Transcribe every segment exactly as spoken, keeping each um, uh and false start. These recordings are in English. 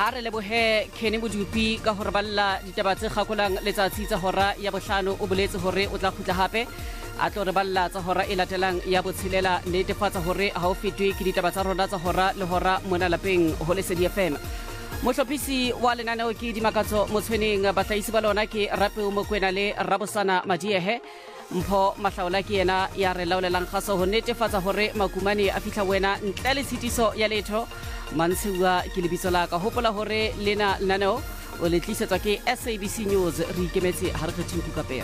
a re lebohe Kenny Modupi ka hore balla ditaba tse kgakolang letsatsi tsa hora ya bohlano o boletse hore o tla khutla hape a tlo re balla tsa hora e latelang ya botshelela netefatsa hore ha o fetwe ke ditaba tsa rona tsa hora le hora mona lapeng ho Lesedi F M. Mohlopisi wa lenaneo ke Dimakatso Motshweneng, bahlaisi ba lona ke Rapeo Mokwena le Rabosana Madiehe. Mpho Mahlaola ke yena ya re laolelang kgaso ho netefatsa hore makumane a fihla wena ntle le tshitiso ya letho. Mantshiwa ke lebitso la ka hopola hore lena lenaneo o le tlisetswa ke S A B C News re ikemetse ha re kgethe ku kapere.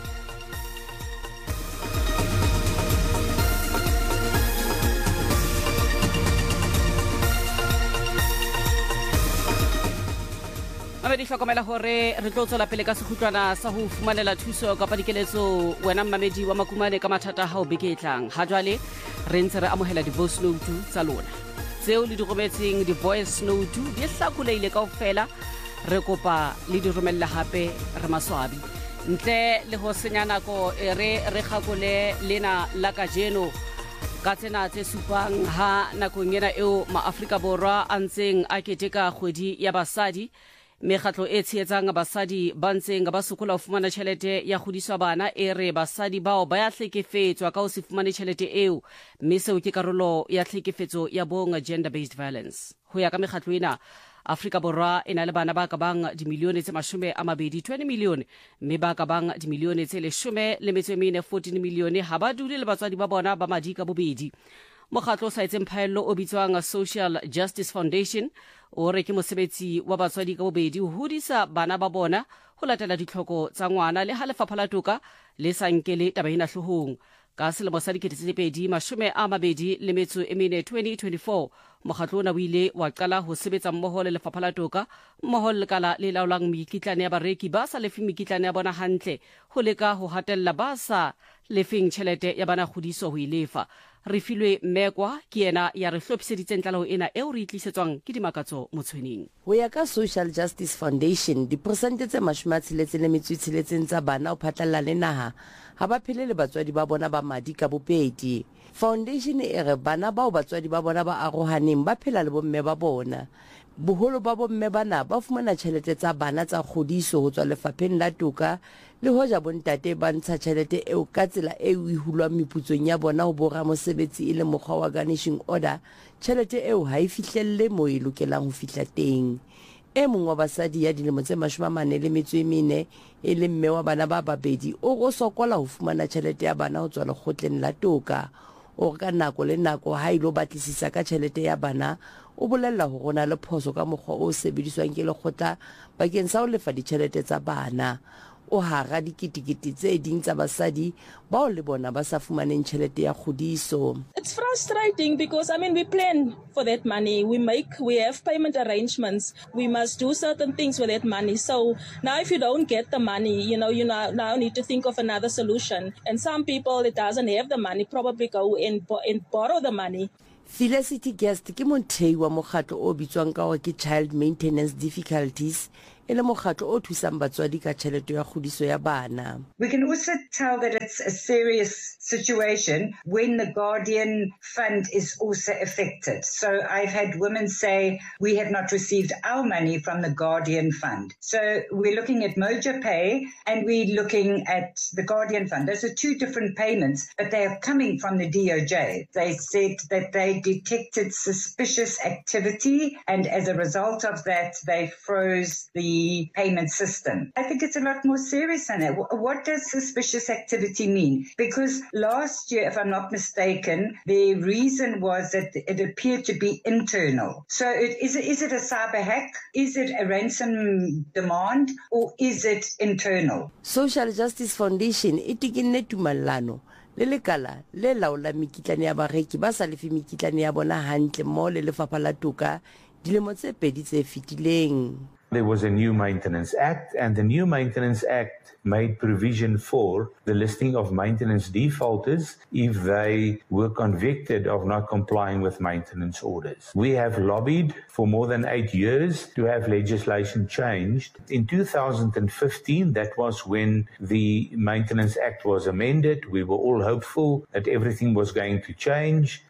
Mme di hlokomela hore re tlo tswela pele ka sekhutlwana sa ho fumanela thuso ka padikeletso wena mmamedi wa makumane ka mathata ha o beketlang. Ha jwale re ntse re amohela di voice note tsa lona tseo le di rometseng di voice note di hlakuleile kaofela re kopa le di romella hape re maswabi ntle le ho senya nako re re gakole lena la kajeno ka tsena tse supang ha nakong ena eo maAfrika Borwa a ntseng a keteka kgwedi ya basadi. Mekgatlo e tsheetsang basadi ba ntseng ba sokola ho fumana tjhelete ya kgodiswa bana e re basadi bao ba ya hlekefetswa ka ho se fumane tjhelete eo, mme seo ke karolo ya hlekefetso ya bong gender based violence. Ho ya ka mekgatlo ena, Afrika Borwa e na le bana ba ka bang dimilione tse mashome a mabedi twenty milione, mme ba ka bang dimilione tse leshome le metso e mene fourteen milione ha ba dule le batswadi ba bona ba madi ka bobedi. Mokgatlo sa etseng phaello o bitswang Social Justice Foundation o re ke mosebetsi wa batswadi ka bobedi ho hodisa bana ba bona ho latela ditlhoko tsa ngwana le ha lefapha la toka le sa nkele taba ena hlohong. Ka selemo sa dikete tse pedi mashome a mabedi le metso e mene twenty twenty-four mokgatlo ona o ile wa qala ho sebetsa mmoho le lefapha la toka mmoho le lekala le laolang mekitlane ya bareki ba sa lefe mekitlane ya bona hantle ho leka ho hatella ba sa lefeng tjhelete ya bana kgodiso ho ilefa. Re filwe Mekwa ke yena ya re hlophiseditseng tlaleho ena eo re itlisetswang ke Dimakatso Motshweneng. Ho ya ka Social Justice Foundation, diperesente tse mashome a tsheletseng le metso e tsheletseng tsa bana o phatlalla le naha ha ba phele le batswadi ba bona ba madi ka bopedi. Foundation e re bana bao batswadi ba bona ba arohaneng ba phela le bomme ba bona. Boholo ba bomme bana ba fumana tjhelete tsa bana tsa kgodiso ho tswa lefapheng la toka le hoja bontate ba ntsha tjhelete eo ka tsela eo e hulwang meputsong ya bona ho bora mosebetsi e le mokgwa wa garnishing order. Tjhelete eo ha e fihlelle moo e lokelang ho fihla teng. E mong wa basadi ya dilemo tse mashome a mane le metso e mene e le mme wa bana ba babedi o go sokola ho fumana tjhelete ya bana ho tswa lekgotleng la toka. O ka nako le nako ha ilo batlisisa ka tjhelete ya bana o bolella ho rona le phoso ka mokgwa o sebediswang ke lekgotla bakeng sa ho lefa ditjhelete tsa bana. O hara dikitikiti tse ding tsa basadi bao le bona ba sa fumaneng tjhelete ya kgodiso. It's frustrating because I mean we plan for that money, we make we have payment arrangements, we must do certain things with that money. So now if you don't get the money, you know you now, now need to think of another solution. And some people that doesn't have the money probably go and, and borrow the money. Felicity Guest ke monthei wa mokgatlo o bitswang ka hore ke Child Maintenance Difficulties e le mokgatlo o thusang batswadi ka tjhelete ya kgodiso ya bana. We can also tell that it's a serious situation when the Guardian Fund is also affected. So I've had women say we have not received our money from the Guardian Fund. So we're looking at Moja Pay and we're looking at the Guardian Fund. Those are two different payments, but they are coming from the D O J. They said that they detected suspicious activity and as a result of that they froze the payment system. I think it's a lot more serious than that. What does suspicious activity mean? Because last year, if I'm not mistaken, the reason was that it appeared to be internal. So it, is, it, is it a cyber hack? Is it a ransom demand? Or is it internal? Social Justice Foundation e tikinne tumallano le lekala le laola mekitlane ya bareki ba sa lefe mekitlane ya bona hantle mo le lefapha la toka dilemo tse pedi tse fitileng. There was a new Maintenance Act, and the new Maintenance Act made provision for the listing of maintenance defaulters if they were convicted of not complying with maintenance orders. We have lobbied for more than eight years to have legislation changed. In two thousand fifteen, that was when the Maintenance Act was amended. We were all hopeful that everything was going to change.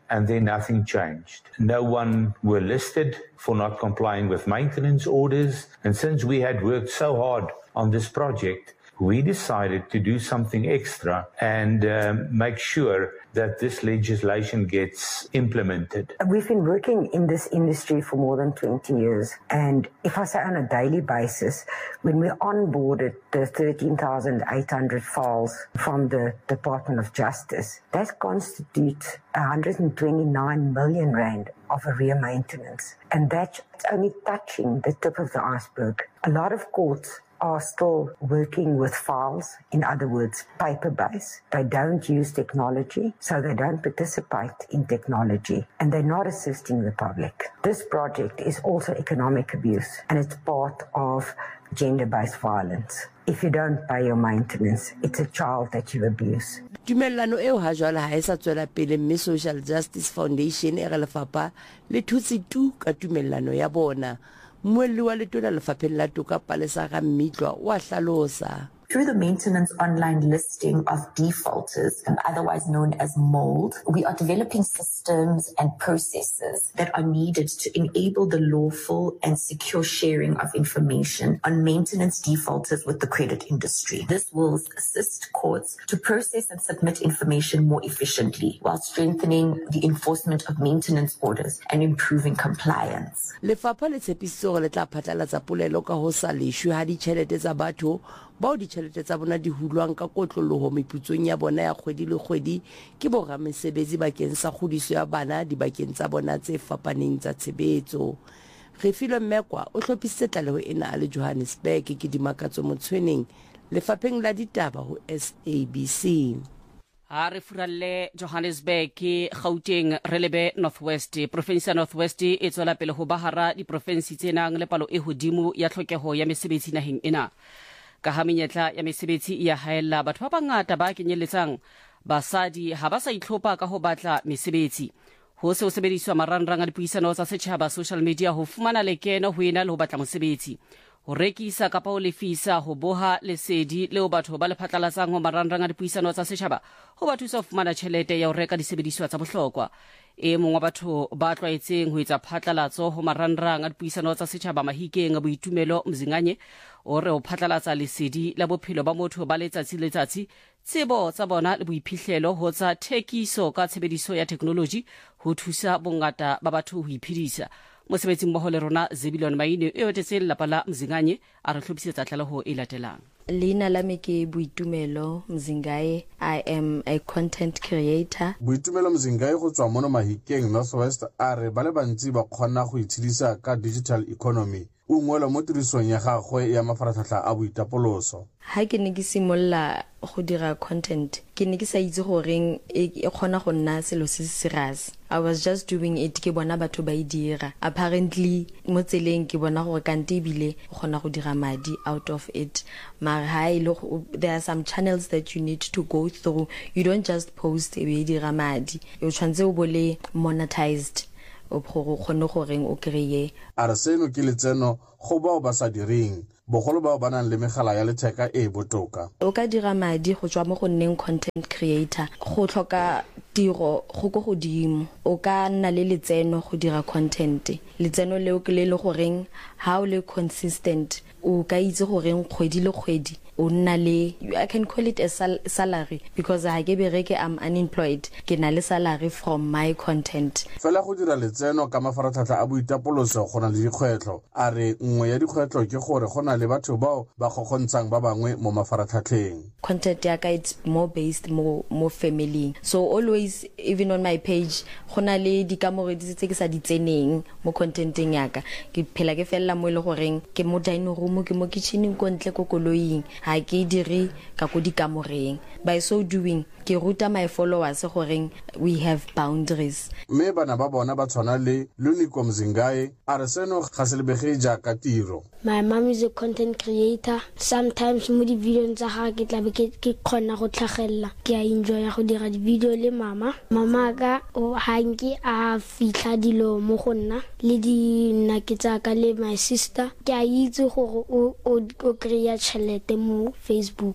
and then nothing changed. No one were listed for not complying with maintenance orders. And since we had worked so hard on this project, we decided to do something extra and um, make sure that this legislation gets implemented. We've been working in this industry for more than twenty years. And if I say on a daily basis, when we onboarded the thirteen thousand eight hundred files from the Department of Justice, that constitutes one hundred twenty-nine million rand of arrear maintenance. And that's only touching the tip of the iceberg. A lot of courts are still working with files, in other words, paper-based. They don't use technology, so they don't participate in technology, and they're not assisting the public. This project is also economic abuse, and it's part of gender-based violence. If you don't pay your maintenance, it's a child that you abuse. Tumellano eo ha jwale ha e sa tswela pele mme Social Justice Foundation e re lefapha le thutse tu ka tumellano ya bona. Mmuelli wa letona lefapheng la toka Palesa Mmitlwa wa hlalosa. Through the maintenance online listing of defaulters, otherwise known as MOLD, we are developing systems and processes that are needed to enable the lawful and secure sharing of information on maintenance defaulters with the credit industry. This will assist courts to process and submit information more efficiently while strengthening the enforcement of maintenance orders and improving compliance. Lefapha le tshepisitse gore le tla phatlalatsa polelo ka ho sa leshwe ha ditjhelete tsa batho bao ditjhelete tsa bona di hulwang ka kotloloho meputsong ya bona ya kgwedi le kgwedi ke boramesebetsi bakeng sa kgodiso ya bana dibakeng tsa bona tse fapaneng tsa tshebetso. Refilwe Mmekwa o hlophisitse tlaleho ena a le Johannesburg ke Dimakatso Motshweneng lefapheng la ditaba ho S A B C. Ha re furalle Johannesburg ke Gauteng re lebe Northwest. Province ya Northwest e tswela pele ho bahara diprovinsi tse nang le palo e hodimo ya tlhokeho ya mesebetsi naheng ena. Ka ha menyetla ya mesebetsi ya haella batho ba bangata ba kenyelletsang basadi ha ba sa itlhopha ka ho batla mesebetsi. Ho se ho sebediswa marangrang a dipuisano tsa setjhaba social media ho fumana lekeno ho ena le ho batla mosebetsi. Ho rekisa kapa ho lefisa ho boha lesedi leo batho ba le phatlalatsang ho marangrang a dipuisano tsa setjhaba ho ba thusa ho fumana tjhelete ya ho reka disebediswa tsa bohlokwa. E mong wa batho ba tlwaetseng ho etsa phatlalatso ho marangrang a dipuisano tsa setjhaba Mahikeng a Boitumelo Mzinganye o re ho phatlalatsa lesedi la bophelo ba motho ba letsatsi letsatsi tsebo tsa bona le boiphihlelo ho tsa thekiso ka tshebediso ya technology ho thusa bongata ba batho ho iphedisa. Mosebetsi mmoho le rona Zebilon Maine e otetse lelapa la Mzinganye a re hlophisetsa tlaleho e latelang. Lina la me ke Boitumelo Mzingaye. I am a content creator. Boitumelo Mzingaye go tswa mono Mahikeng Northwest a re ba le bantsi ba kgona go itshedisa ka digital economy. O ngwela mo tirisong ya gagwe ya mafaratlhatlha a boitapoloso. Ha ke ne ke simolla go dira content ke ne ke sa itse goreng e kgona go nna selo se serious. I was just doing it ke bona batho ba e dira. Apparently mo tseleng ke bona gore kante bile go kgona go dira madi out of it. Mar ha ile there are some channels that you need to go through. You don't just post e be dira madi. You tshwantse o bole monetized o phoro khone goreng o kreye. Ara seno ke letseno go bao ba sa direng bogolo bao ba nang le megala ya letheka e botoka. O ka dira madi go tswa mo go nneng content creator go tlhoka tiro go go godimo. O ka nna le letseno go dira content. Letseno leo ke le le goreng ha o le consistent o ka itse goreng kgwedi le kgwedi o nna le, I can call it a sal salary because ha ke bereke I'm unemployed ke na le salary from my content. Fela go dira letseno ka mafaratlhatlha a boitapoloso go na le dikgwetlho. A re nngwe ya dikgwetlho ke gore go na le batho bao ba gogontshang ba bangwe mo mafaratlhatlheng. Content ya ka it's more based more more family. So always even on my page go na le dikamore tse ke sa di tseneng mo contenteng ya ka. Ke phela ke fella mo le goreng ke mo dining room ke mo kitchening ko ntle ko koloing. Ha ke dire ka go dikamoreng. By so doing ke ruta my followers goreng we have boundaries. Me bana ba bona ba tshwana le Luniko Mzingaye a re seno ga se lebege jaaka tiro. My mom is a content creator. Sometimes mo di video tsa ga ke tla be ke khona go tlhagella ke a enjoy go dira di video le mama. Mama ka o hanki a fitla dilo mo go nna le di nna ke tsa ka le my sister ke a itse gore o o create chelete mo Facebook.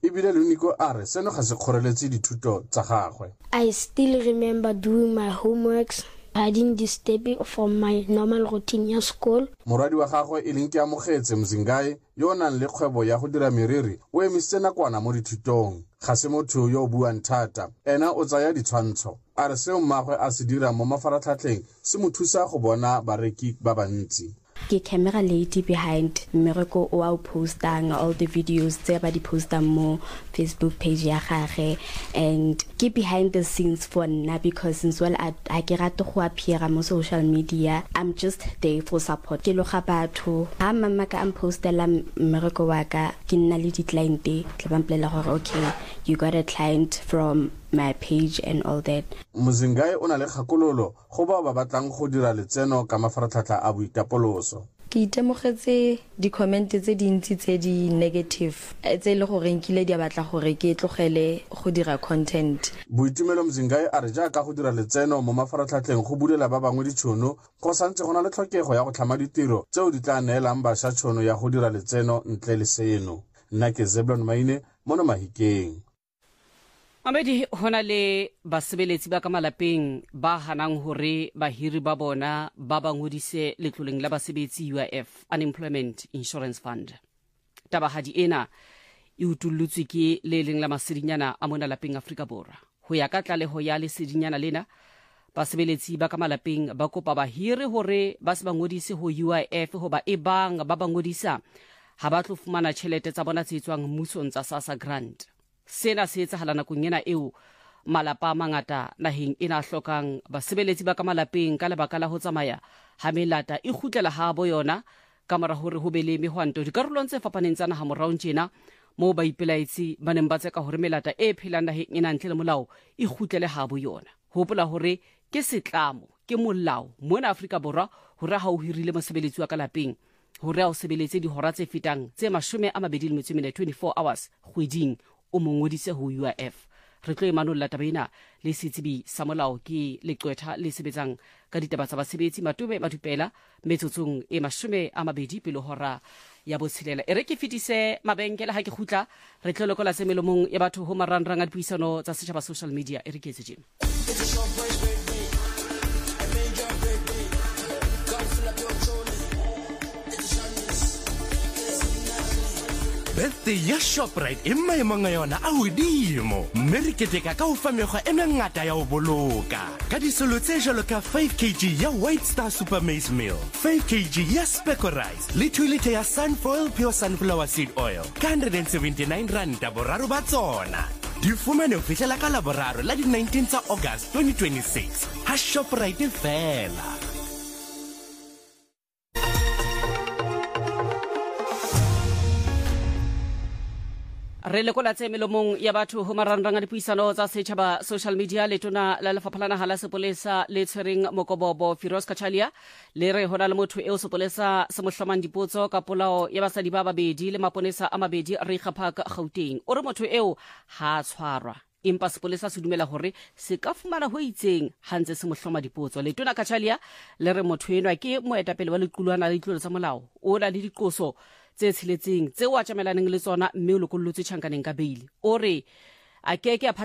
ebile Luniko a re seno ga se kgoreletse dithuto tsa gagwe. I still remember doing my homeworks. I didn't disturb it from my normal routine at school. Moradi wa gagwe e leng ke amogetse Mzingayi yo o nang le kgwebo ya go dira meriri o emisitse nakwana mo dithutong. Ga se motho yo o buang thata, ena o tsaya ditshwantsho. A re seo mmagwe a se dira mo mafaratlhatlheng se mo thusa go bona bareki ba bantsi. Ke camera lady behind mmereko o a postang all the videos tse ba di postang mo Facebook page ya gagwe, and ke behind the scenes for nna because since well I I ke rate go appear mo social media. I'm just there for support. Ke loga batho ha mama ka am postela mmereko wa ka ke nna le di client ke ba mplela gore okay you got a client from my page and all that. Mzingayi o na le kgakololo go ba ba batlang go dira letseno ka mafaratlhatlha a boitapoloso. Ke itemogetse di comment tse dintsi tse di negative tse le gore nkile di batla gore ke tlogele go dira content. Boitumelo Mzingayi a re jaaka go dira letseno mo mafaratlhatlheng go bulela ba bangwe ditšhono, go santse go na le tlhokego ya go tlhama ditiro tseo di tla neelang bašwa tšhono ya go dira letseno ntle le seno. Nna ke Zebulon Maine mo Mahikeng. Mamedi hona le basebeletsi ba ka malapeng ba hanang hore bahiri ba bona ba ba ngodise letloleng la basebetsi U I F, Unemployment Insurance Fund. Tabahadi ena e utullutswe ke le leng la masedinyana a mona lapeng Afrika Borwa. Ho ya ka tlaleho ya lesedinyana lena, basebeletsi ba ka malapeng ba kopa bahiri hore ba se ba ngodise ho U I F hoba e bang ba ba ngodisa ha ba tlo fumana tjhelete tsa bona tse tswang mmusong tsa SASSA grant. Sena se etsahala nakong ena eo malapa a mangata naheng ena hlokang basebeletsi ba ka malapeng ka lebaka la ho tsamaya ha melata e kgutlela ha bo yona ka mora hore ho be le mehwanto dikarolong tse fapaneng tsa naha morao tjena mo ba ipelaetsi ba neng ba tseka hore melata e phelang naheng ena ntle le molao e kgutlele ha bo yona. Hopola hore ke setlamo ke molao mona Afrika Borwa hore ha o hirile mosebeletsi wa ka lapeng hore a o sebeletse dihora tse fetang tse mashome a mabedi le metso e mene twenty-four hours kgweding o mongodise ho U I F. Re tlo emanolla tabena le setsebi sa molao ke leqwetha le sebetsang ka ditaba tsa basebetsi Matobe Madupela metsotsong e mashome a mabedi pele hora ya botshelela. E re ke fitise mabenkele ha ke khutla re tlo lokola semelomong ya batho ho marangrang a dipuisano tsa setjhaba social media. E re ke etse Birthday ya Shoprite e maemong a yona a hodimo, mme re keteka ka ho fa mekgwa e mengata ya ho boloka ka disolo tse jalo ka five kilograms ya White Star Super Maize Meal, five kilograms ya Speckle Rice le two litre ya Sunfoil Pure Sunflower Seed Oil ka one hundred seventy-nine rand boraro ba tsona. Di fumane ho fihlela ka laboraro la di nineteen tsa August twenty twenty-six ha Shoprite fela. Re lekola tse melomong ya batho ho marangrang a dipuisano tsa setjhaba social media. Letona la lefapha la naha la sepolesa le tshwereng Mokobobo Firoz Kachalia le re hona le motho eo sepolesa se mo hlomang dipotso ka polao ya basadi ba babedi le maponesa a mabedi Reikhapark Gauteng. O re motho eo ha tshwarwa, empa sepolesa se dumela hore se ka fumana ho itseng hantse se mo hloma dipotso. Letona Kachalia le re motho enwa ke moetapele wa lequlwana la ditlolo tsa molao, o na le diqoso tse tshiletseng tse wa tjamelaneng le tsona mme o lokollotse tjhankaneng ka beili. O re a keke a